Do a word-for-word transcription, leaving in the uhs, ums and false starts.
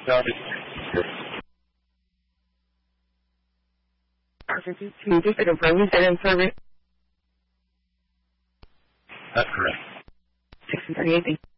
No, it's... Just to confirm, you said in service? That's correct. six three eight.